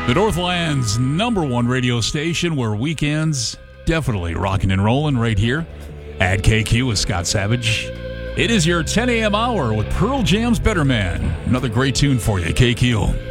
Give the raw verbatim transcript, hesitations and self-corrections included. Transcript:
The Northland's number one radio station where weekends definitely rocking and rolling right here at K Q with Scott Savage. It is your ten a.m. hour with Pearl Jam's Better Man. Another great tune for you, K Q.